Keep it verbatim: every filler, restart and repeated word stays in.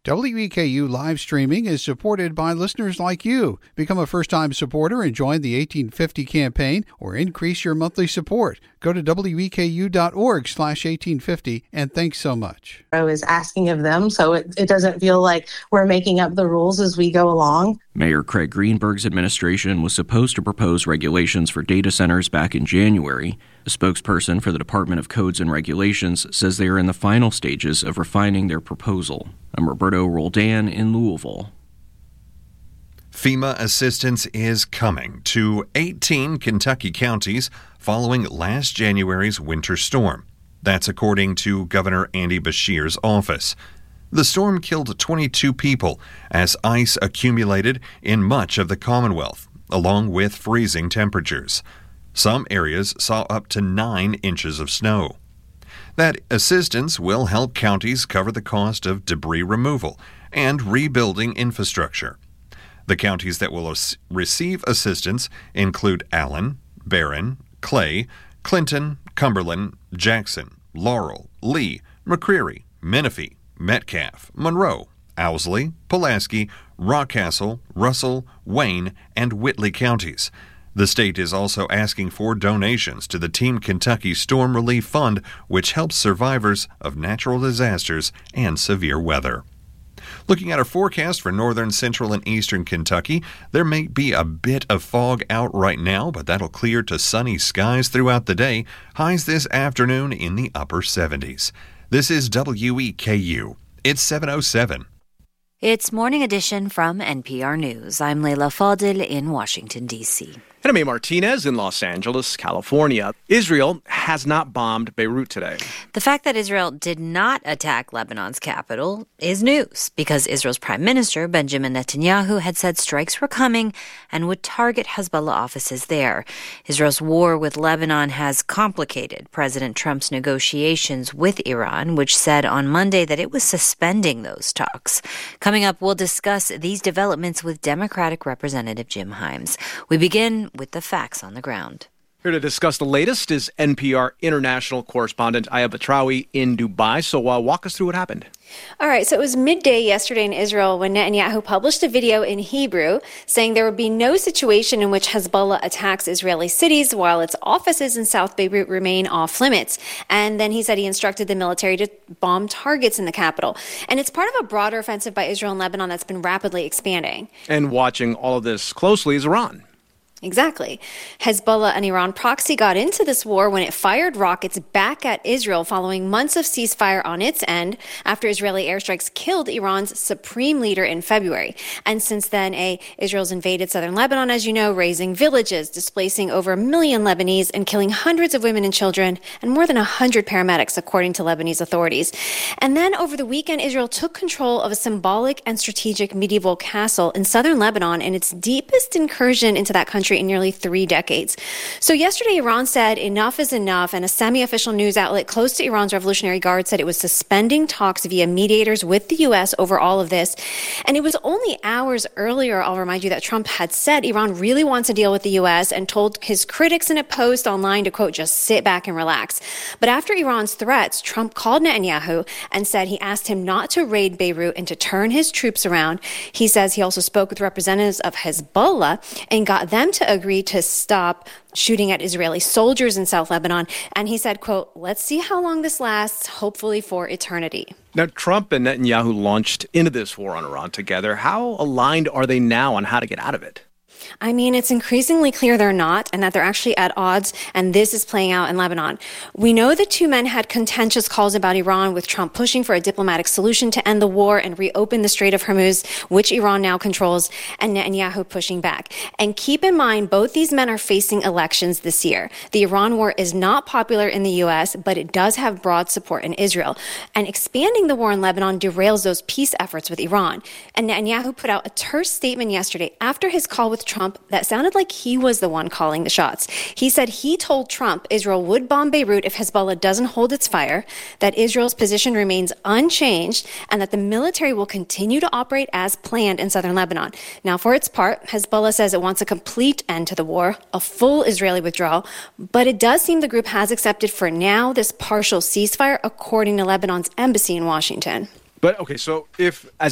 W E K U live streaming is supported by listeners like you. Become a first-time supporter and join the eighteen fifty campaign or increase your monthly support. Go to W E K U dot org slash eighteen fifty and thanks so much. I was asking of them, so it, it doesn't feel like we're making up the rules as we go along. Mayor Craig Greenberg's administration was supposed to propose regulations for data centers back in January. A spokesperson for the Department of Codes and Regulations says they are in the final stages of refining their proposal. I'm Roberto Roldan in Louisville. FEMA assistance is coming to eighteen Kentucky counties following last January's winter storm. That's according to Governor Andy Beshear's office. The storm killed twenty-two people as ice accumulated in much of the Commonwealth, along with freezing temperatures. Some areas saw up to nine inches of snow. That assistance will help counties cover the cost of debris removal and rebuilding infrastructure. The counties that will as- receive assistance include Allen, Barron, Clay, Clinton, Cumberland, Jackson, Laurel, Lee, McCreary, Menifee, Metcalfe, Monroe, Owsley, Pulaski, Rockcastle, Russell, Wayne, and Whitley counties. The state is also asking for donations to the Team Kentucky Storm Relief Fund, which helps survivors of natural disasters and severe weather. Looking at our forecast for northern, central, and eastern Kentucky, there may be a bit of fog out right now, but that'll clear to sunny skies throughout the day. Highs this afternoon in the upper seventies. This is W E K U. It's seven oh seven. It's Morning Edition from N P R News. I'm Leila Fadil in Washington, D C And I'm A. Martinez in Los Angeles, California. Israel has not bombed Beirut today. The fact that Israel did not attack Lebanon's capital is news because Israel's Prime Minister, Benjamin Netanyahu, had said strikes were coming and would target Hezbollah offices there. Israel's war with Lebanon has complicated President Trump's negotiations with Iran, which said on Monday that it was suspending those talks. Coming up, we'll discuss these developments with Democratic Representative Jim Himes. We begin with the facts on the ground. Here to discuss the latest is N P R international correspondent Aya Batrawi in Dubai. So uh, walk us through what happened. All right, so it was midday yesterday in Israel when Netanyahu published a video in Hebrew saying there would be no situation in which Hezbollah attacks Israeli cities while its offices in South Beirut remain off limits. And then he said he instructed the military to bomb targets in the capital. And it's part of a broader offensive by Israel and Lebanon that's been rapidly expanding. And watching all of this closely is Iran. Exactly. Hezbollah, an Iran proxy, got into this war when it fired rockets back at Israel following months of ceasefire on its end after Israeli airstrikes killed Iran's supreme leader in February. And since then, a, Israel's invaded southern Lebanon, as you know, razing villages, displacing over a million Lebanese and killing hundreds of women and children and more than one hundred paramedics, according to Lebanese authorities. And then over the weekend, Israel took control of a symbolic and strategic medieval castle in southern Lebanon in its deepest incursion into that country in nearly three decades. So yesterday, Iran said enough is enough, and a semi-official news outlet close to Iran's Revolutionary Guard said it was suspending talks via mediators with the U S over all of this. And it was only hours earlier, I'll remind you, that Trump had said Iran really wants to deal with the U S and told his critics in a post online to, quote, just sit back and relax. But after Iran's threats, Trump called Netanyahu and said he asked him not to raid Beirut and to turn his troops around. He says he also spoke with representatives of Hezbollah and got them to agree to stop shooting at Israeli soldiers in South Lebanon. And he said, quote, let's see how long this lasts, hopefully for eternity. Now, Trump and Netanyahu launched into this war on Iran together. How aligned are they now on how to get out of it? I mean, it's increasingly clear they're not, and that they're actually at odds, and this is playing out in Lebanon. We know the two men had contentious calls about Iran, with Trump pushing for a diplomatic solution to end the war and reopen the Strait of Hormuz, which Iran now controls, and Netanyahu pushing back. And keep in mind, both these men are facing elections this year. The Iran war is not popular in the U S, but it does have broad support in Israel. And expanding the war in Lebanon derails those peace efforts with Iran. And Netanyahu put out a terse statement yesterday after his call with Trump that sounded like he was the one calling the shots. He said he told Trump Israel would bomb Beirut if Hezbollah doesn't hold its fire, that Israel's position remains unchanged, and that the military will continue to operate as planned in southern Lebanon. Now, for its part, Hezbollah says it wants a complete end to the war, a full Israeli withdrawal, but it does seem the group has accepted for now this partial ceasefire, according to Lebanon's embassy in Washington. But, okay, so if, as